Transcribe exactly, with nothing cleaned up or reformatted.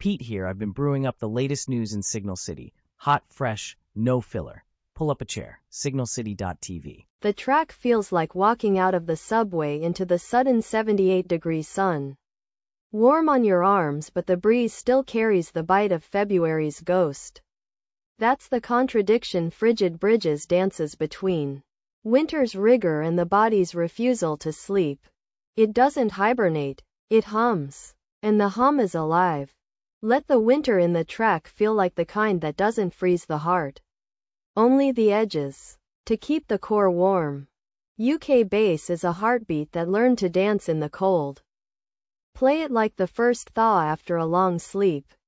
Pete here. I've been brewing up the latest news in Signal City. Hot, fresh, no filler. Pull up a chair. signal city dot t v. The track feels like walking out of the subway into the sudden seventy-eight degree sun. Warm on your arms, but the breeze still carries the bite of February's ghost. That's the contradiction frigid bridges dances between winter's rigor and the body's refusal to sleep. It doesn't hibernate, it hums. And the hum is alive. Let the winter in the track feel like the kind that doesn't freeze the heart. Only the edges. To keep the core warm. U K bass is a heartbeat that learned to dance in the cold. Play it like the first thaw after a long sleep.